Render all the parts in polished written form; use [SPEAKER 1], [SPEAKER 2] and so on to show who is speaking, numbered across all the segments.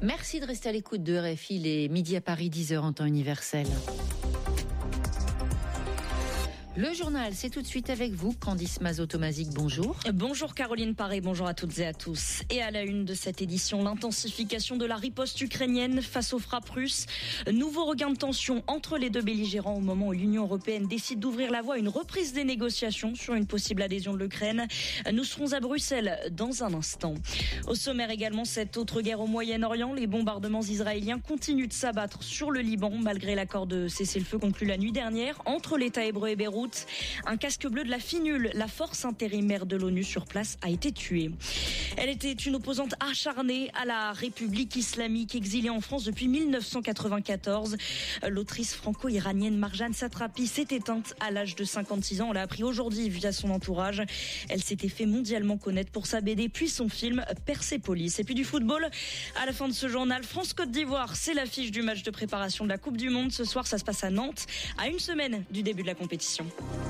[SPEAKER 1] Merci de rester à l'écoute de RFI, les midis à Paris, 10h en temps universel. Le journal, c'est tout de suite avec vous, Candice Mazo-Tomazic, bonjour.
[SPEAKER 2] Bonjour Caroline Paré, bonjour à toutes et à tous. Et à la une de cette édition, l'intensification de la riposte ukrainienne face aux frappes russes. Nouveau regain de tension entre les deux belligérants au moment où l'Union européenne décide d'ouvrir la voie à une reprise des négociations sur une possible adhésion de l'Ukraine. Nous serons à Bruxelles dans un instant. Au sommaire également, cette autre guerre au Moyen-Orient. Les bombardements israéliens continuent de s'abattre sur le Liban malgré l'accord de cessez-le-feu conclu la nuit dernière entre l'État hébreu et Beyrouth. Un casque bleu de la FINUL, la force intérimaire de l'ONU sur place, a été tué. Elle était une opposante acharnée à la République islamique, exilée en France depuis 1994. L'autrice franco-iranienne Marjane Satrapi s'est éteinte à l'âge de 56 ans. On l'a appris aujourd'hui via son entourage. Elle s'était fait mondialement connaître pour sa BD puis son film Persépolis. Et puis du football, à la fin de ce journal, France-Côte d'Ivoire, c'est l'affiche du match de préparation de la Coupe du Monde. Ce soir, ça se passe à Nantes, à une semaine du début de la compétition.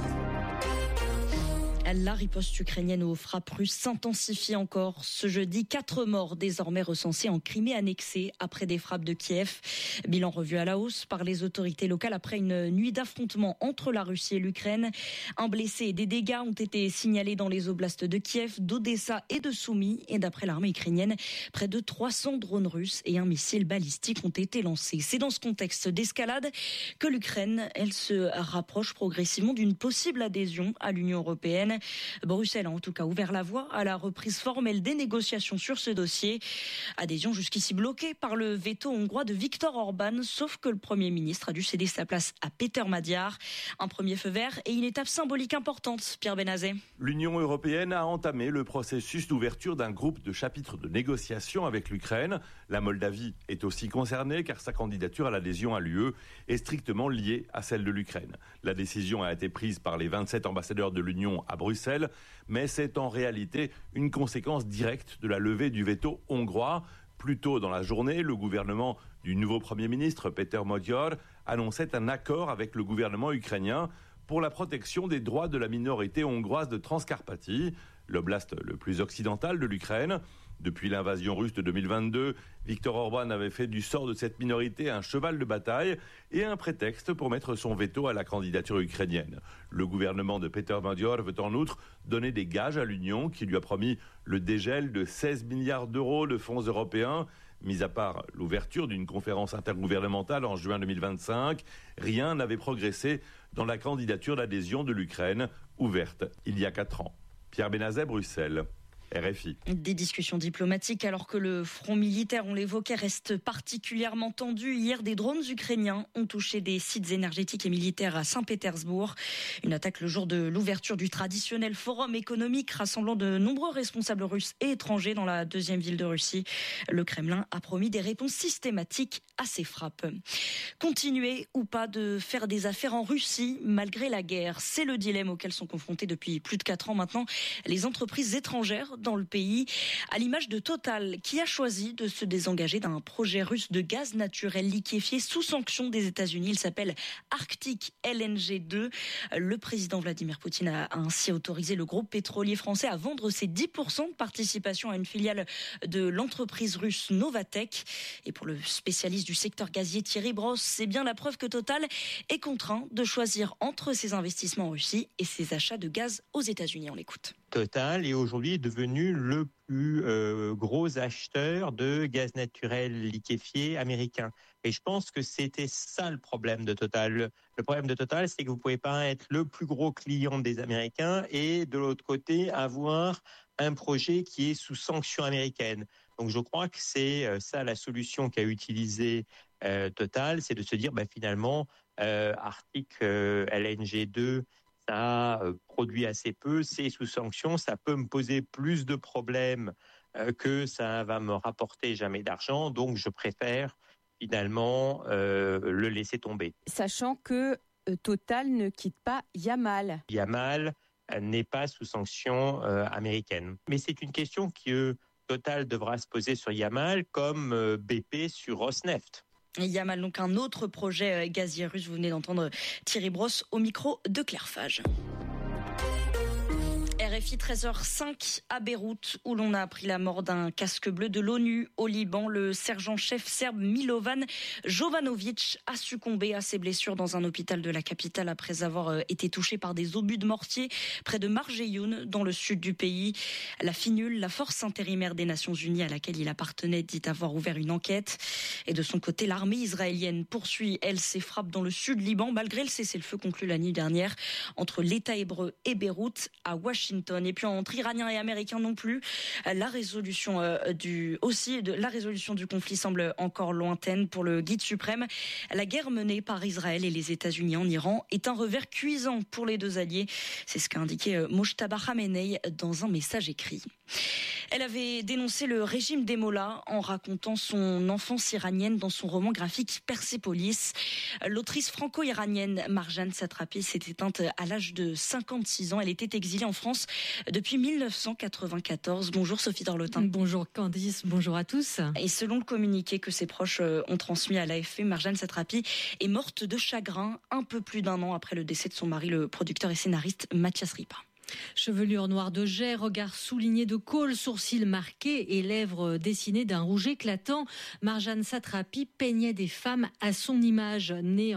[SPEAKER 2] La riposte ukrainienne aux frappes russes s'intensifie encore. Ce jeudi, 4 morts désormais recensés en Crimée annexée après des frappes de Kiev. Bilan revu à la hausse par les autorités locales après une nuit d'affrontements entre la Russie et l'Ukraine. Un blessé et des dégâts ont été signalés dans les oblasts de Kiev, d'Odessa et de Soumy. Et d'après l'armée ukrainienne, près de 300 drones russes et un missile balistique ont été lancés. C'est dans ce contexte d'escalade que l'Ukraine, elle se rapproche progressivement d'une possible adhésion à l'Union européenne. Bruxelles a en tout cas ouvert la voie à la reprise formelle des négociations sur ce dossier. Adhésion jusqu'ici bloquée par le veto hongrois de Viktor Orban, sauf que le Premier ministre a dû céder sa place à Péter Magyar. Un premier feu vert et une étape symbolique importante, Pierre Benazet.
[SPEAKER 3] L'Union européenne a entamé le processus d'ouverture d'un groupe de chapitres de négociation avec l'Ukraine. La Moldavie est aussi concernée car sa candidature à l'adhésion à l'UE est strictement liée à celle de l'Ukraine. La décision a été prise par les 27 ambassadeurs de l'Union à Bruxelles, mais c'est en réalité une conséquence directe de la levée du veto hongrois. Plus tôt dans la journée, le gouvernement du nouveau Premier ministre, Péter Magyar, annonçait un accord avec le gouvernement ukrainien pour la protection des droits de la minorité hongroise de Transcarpathie, l'oblast le plus occidental de l'Ukraine. Depuis l'invasion russe de 2022, Viktor Orban avait fait du sort de cette minorité un cheval de bataille et un prétexte pour mettre son veto à la candidature ukrainienne. Le gouvernement de Péter Magyar veut en outre donner des gages à l'Union qui lui a promis le dégel de 16 milliards d'euros de fonds européens. Mis à part l'ouverture d'une conférence intergouvernementale en juin 2025, rien n'avait progressé dans la candidature d'adhésion de l'Ukraine, ouverte il y a 4 ans. Pierre Benazet, Bruxelles. RFI.
[SPEAKER 2] Des discussions diplomatiques alors que le front militaire, on l'évoquait, reste particulièrement tendu. Hier, des drones ukrainiens ont touché des sites énergétiques et militaires à Saint-Pétersbourg. Une attaque le jour de l'ouverture du traditionnel forum économique rassemblant de nombreux responsables russes et étrangers dans la deuxième ville de Russie. Le Kremlin a promis des réponses systématiques à ces frappes. Continuer ou pas de faire des affaires en Russie malgré la guerre, c'est le dilemme auquel sont confrontées depuis plus de 4 ans maintenant les entreprises étrangères dans le pays, à l'image de Total, qui a choisi de se désengager d'un projet russe de gaz naturel liquéfié sous sanction des États-Unis. Il s'appelle Arctic LNG 2. Le président Vladimir Poutine a ainsi autorisé le groupe pétrolier français à vendre ses 10% de participation à une filiale de l'entreprise russe Novatek. Et pour le spécialiste du secteur gazier Thierry Brosse, c'est bien la preuve que Total est contraint de choisir entre ses investissements en Russie et ses achats de gaz aux États-Unis. On l'écoute.
[SPEAKER 4] Total est aujourd'hui devenu le plus gros acheteur de gaz naturel liquéfié américain. Et je pense que c'était ça le problème de Total. Le problème de Total, c'est que vous pouvez pas être le plus gros client des Américains et de l'autre côté avoir un projet qui est sous sanction américaine. Donc je crois que c'est ça la solution qu'a utilisée Total, c'est de se dire finalement Arctic LNG 2 ça produit assez peu, c'est sous sanction, ça peut me poser plus de problèmes que ça va me rapporter jamais d'argent, donc je préfère finalement le laisser tomber.
[SPEAKER 5] Sachant que Total ne quitte pas Yamal.
[SPEAKER 4] Yamal n'est pas sous sanction américaine. Mais c'est une question que Total devra se poser sur Yamal comme BP sur Rosneft.
[SPEAKER 2] Yamal, donc un autre projet gazier russe. Vous venez d'entendre Thierry Brosse au micro de Claire Fage. RFI 13h05 à Beyrouth, où l'on a appris la mort d'un casque bleu de l'ONU au Liban. Le sergent-chef serbe Milovan Jovanovic a succombé à ses blessures dans un hôpital de la capitale après avoir été touché par des obus de mortier près de Marjeyoun, dans le sud du pays. La FINUL, la force intérimaire des Nations Unies à laquelle il appartenait, dit avoir ouvert une enquête. Et de son côté, l'armée israélienne poursuit, elle, ses frappes dans le sud Liban, malgré le cessez-le-feu conclu la nuit dernière entre l'État hébreu et Beyrouth à Washington. Et puis entre Iraniens et Américains non plus, la résolution du conflit semble encore lointaine pour le guide suprême. La guerre menée par Israël et les États-Unis en Iran est un revers cuisant pour les deux alliés. C'est ce qu'a indiqué Mojtaba Khamenei dans un message écrit. Elle avait dénoncé le régime des Mollahs en racontant son enfance iranienne dans son roman graphique Persépolis. L'autrice franco-iranienne Marjane Satrapi s'est éteinte à l'âge de 56 ans. Elle était exilée en France depuis 1994. Bonjour Sophie Dorlotin.
[SPEAKER 6] Bonjour Candice, bonjour à tous.
[SPEAKER 2] Et selon le communiqué que ses proches ont transmis à l'AFP, Marjane Satrapi est morte de chagrin un peu plus d'un an après le décès de son mari, le producteur et scénariste Mathias Ripa.
[SPEAKER 6] Chevelure noire de jais, regard souligné de colle, sourcils marqués et lèvres dessinées d'un rouge éclatant, Marjane Satrapi peignait des femmes à son image. Née en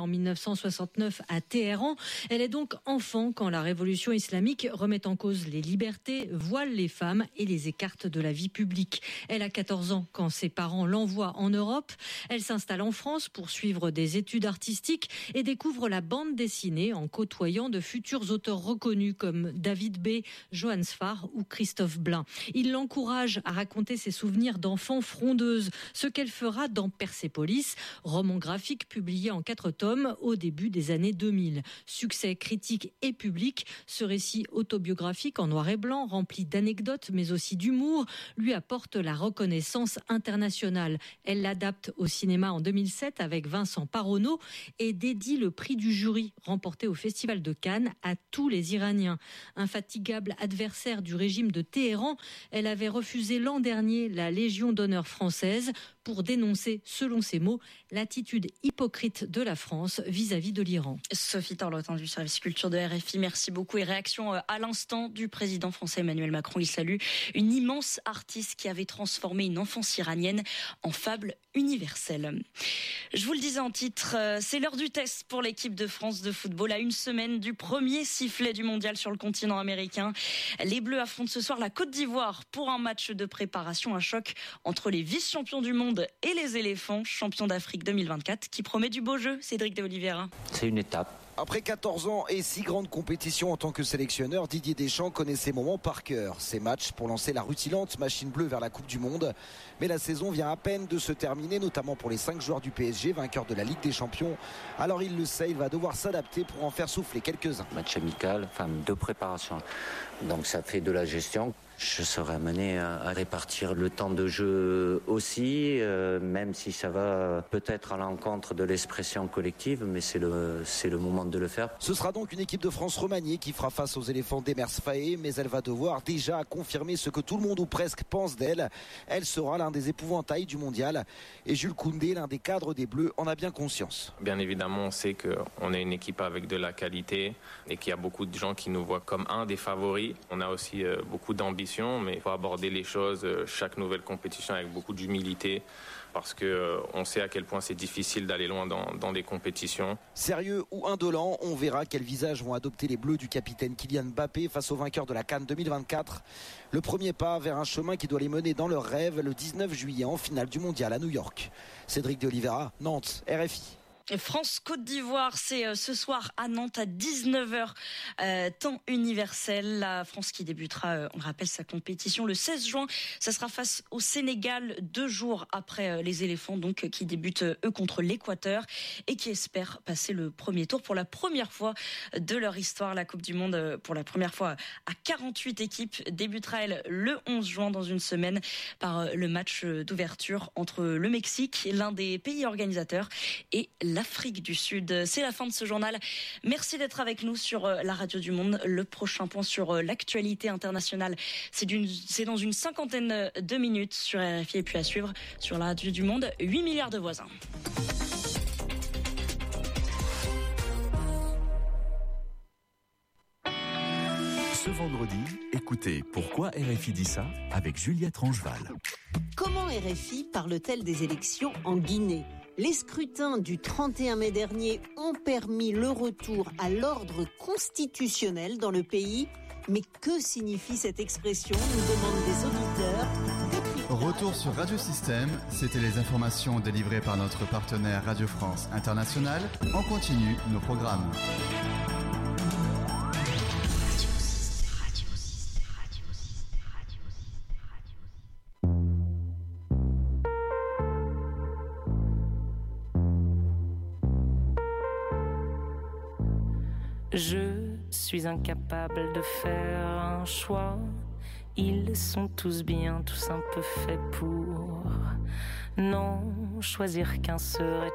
[SPEAKER 6] 1969 à Téhéran, elle est donc enfant quand la révolution islamique remet en cause les libertés, voile les femmes et les écarte de la vie publique. Elle a 14 ans quand ses parents l'envoient en Europe. Elle s'installe en France pour suivre des études artistiques et découvre la bande dessinée en côtoyant de futurs auteurs reconnus comme David B, Johannes Farr ou Christophe Blain. Il l'encourage à raconter ses souvenirs d'enfant frondeuse, ce qu'elle fera dans Persépolis, roman graphique publié en 4 tomes au début des années 2000. Succès critique et public, ce récit autobiographique en noir et blanc, rempli d'anecdotes mais aussi d'humour, lui apporte la reconnaissance internationale. Elle l'adapte au cinéma en 2007 avec Vincent Paronneau et dédie le prix du jury remporté au Festival de Cannes à tous les Iraniens. Infatigable adversaire du régime de Téhéran, elle avait refusé l'an dernier la Légion d'honneur française pour dénoncer, selon ses mots, l'attitude hypocrite de la France vis-à-vis de l'Iran.
[SPEAKER 2] Sophie Dorlotin du service culture de RFI, merci beaucoup. Et réaction à l'instant du président français Emmanuel Macron. Il salue une immense artiste qui avait transformé une enfance iranienne en fable universelle. Je vous le disais en titre, c'est l'heure du test pour l'équipe de France de football. À une semaine du premier sifflet du mondial sur le continent américain, les Bleus affrontent ce soir la Côte d'Ivoire pour un match de préparation à choc entre les vice-champions du monde et les éléphants, champions d'Afrique 2024, qui promet du beau jeu. Cédric de Oliveira.
[SPEAKER 7] C'est une étape.
[SPEAKER 8] Après 14 ans et 6 grandes compétitions en tant que sélectionneur, Didier Deschamps connaît ces moments par cœur. Ces matchs pour lancer la rutilante machine bleue vers la Coupe du Monde. Mais la saison vient à peine de se terminer, notamment pour les 5 joueurs du PSG, vainqueurs de la Ligue des Champions. Alors il le sait, il va devoir s'adapter pour en faire souffler quelques-uns.
[SPEAKER 7] Match amical, de préparation. Donc ça fait de la gestion. Je serai amené à répartir le temps de jeu aussi, même si ça va peut-être à l'encontre de l'expression collective, mais c'est le moment de le faire.
[SPEAKER 8] Ce sera donc une équipe de France remaniée qui fera face aux éléphants d'Emers Faé, mais elle va devoir déjà confirmer ce que tout le monde ou presque pense d'elle. Elle sera l'un des épouvantails du mondial et Jules Koundé, l'un des cadres des Bleus, en a bien conscience.
[SPEAKER 9] Bien évidemment, on sait qu'on est une équipe avec de la qualité et qu'il y a beaucoup de gens qui nous voient comme un des favoris. On a aussi beaucoup d'ambition. Mais il faut aborder les choses, chaque nouvelle compétition avec beaucoup d'humilité parce qu'on sait à quel point c'est difficile d'aller loin dans des compétitions.
[SPEAKER 8] Sérieux ou indolent, on verra quel visage vont adopter les Bleus du capitaine Kylian Mbappé face au vainqueur de la CAN 2024. Le premier pas vers un chemin qui doit les mener dans leur rêve le 19 juillet en finale du mondial à New York. Cédric de Oliveira, Nantes, RFI.
[SPEAKER 2] France-Côte d'Ivoire, c'est ce soir à Nantes à 19h, temps universel. La France qui débutera, on rappelle, sa compétition le 16 juin. Ça sera face au Sénégal 2 jours après les éléphants, donc qui débutent eux contre l'Équateur et qui espèrent passer le premier tour pour la première fois de leur histoire. La Coupe du Monde, pour la première fois à 48 équipes, débutera elle le 11 juin dans une semaine par le match d'ouverture entre le Mexique, l'un des pays organisateurs, et l'Afrique du Sud. C'est la fin de ce journal. Merci d'être avec nous sur la Radio du Monde. Le prochain point sur l'actualité internationale, c'est dans une cinquantaine de minutes sur RFI et puis à suivre sur la Radio du Monde, 8 milliards de voisins.
[SPEAKER 10] Ce vendredi, écoutez Pourquoi RFI dit ça avec Juliette Rangeval.
[SPEAKER 11] Comment RFI parle-t-elle des élections en Guinée ? Les scrutins du 31 mai dernier ont permis le retour à l'ordre constitutionnel dans le pays. Mais que signifie cette expression ? Nous demandent des auditeurs.
[SPEAKER 12] Retour sur Radio Système, c'était les informations délivrées par notre partenaire Radio France International. On continue nos programmes.
[SPEAKER 13] Je suis incapable de faire un choix. Ils sont tous bien, tous un peu faits pour. Non, choisir qu'un serait